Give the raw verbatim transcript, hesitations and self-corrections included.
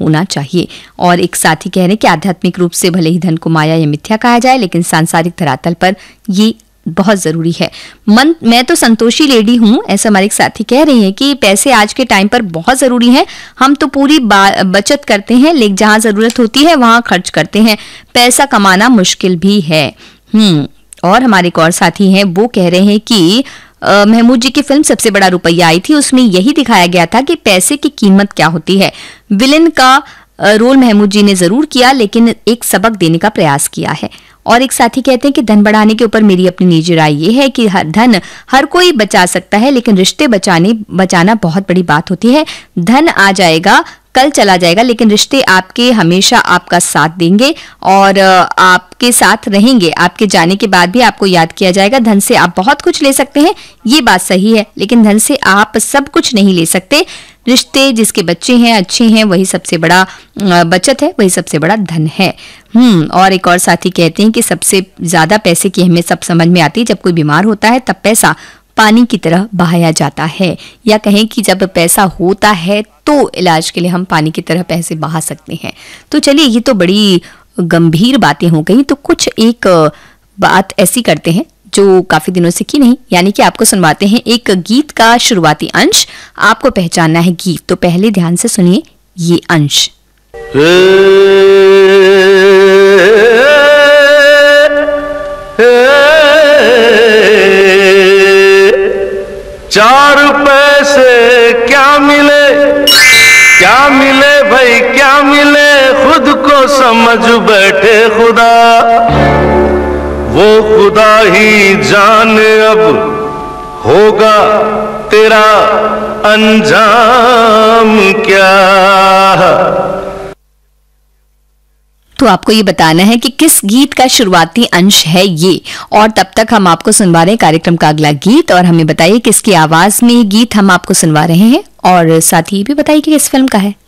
होना चाहिए। और एक साथी कह रहे हैं कि आध्यात्मिक रूप से भले ही धन को माया या मिथ्या कहा जाए, लेकिन सांसारिक धरातल पर ये बहुत जरूरी है। मन मैं तो संतोषी लेडी हूँ, ऐसा हमारे एक साथी कह रही है कि पैसे आज के टाइम पर बहुत जरूरी है। हम तो पूरी बचत करते हैं, लेकिन जहाँ जरूरत होती है वहां खर्च करते हैं। पैसा कमाना मुश्किल भी है। हम्म और हमारे एक और साथी हैं, वो कह रहे हैं कि Uh, महमूद जी की फिल्म सबसे बड़ा रुपया आई थी, उसमें यही दिखाया गया था कि पैसे की कीमत क्या होती है। विलेन का uh, रोल महमूद जी ने जरूर किया, लेकिन एक सबक देने का प्रयास किया है। और एक साथी कहते हैं कि धन बढ़ाने के ऊपर मेरी अपनी निजी राय ये है कि हर धन हर कोई बचा सकता है, लेकिन रिश्ते बचाने बचाना बहुत बड़ी बात होती है। धन आ जाएगा, कल चला जाएगा, लेकिन रिश्ते आपके हमेशा आपका साथ देंगे और आपके साथ रहेंगे। आपके जाने के बाद भी आपको याद किया जाएगा। धन से आप बहुत कुछ ले सकते हैं, ये बात सही है, लेकिन धन से आप सब कुछ नहीं ले सकते। रिश्ते, जिसके बच्चे हैं, अच्छे हैं, वही सबसे बड़ा बचत है, वही सबसे बड़ा धन है। हम्म और एक और साथी कहते हैं कि सबसे ज्यादा पैसे की अहमियत सब समझ में आती है जब कोई बीमार होता है, तब पैसा पानी की तरह बहाया जाता है। या कहें कि जब पैसा होता है तो इलाज के लिए हम पानी की तरह पैसे बहा सकते हैं। तो चलिए, ये तो बड़ी गंभीर बातें हो गई, तो कुछ एक बात ऐसी करते हैं जो काफी दिनों से की नहीं, यानी कि आपको सुनवाते हैं एक गीत का शुरुआती अंश। आपको पहचानना है गीत, तो पहले ध्यान से सुनिए ये अंश। चार पैसे क्या मिले, क्या मिले भाई क्या मिले, खुद को समझ बैठे खुदा, वो खुदा ही जाने अब होगा तेरा अंजाम क्या। तो आपको ये बताना है कि किस गीत का शुरुआती अंश है ये, और तब तक हम आपको सुनवा रहे हैं कार्यक्रम का अगला गीत। और हमें बताइए किसकी आवाज में ये गीत हम आपको सुनवा रहे हैं, और साथ ही भी बताइए कि किस फिल्म का है।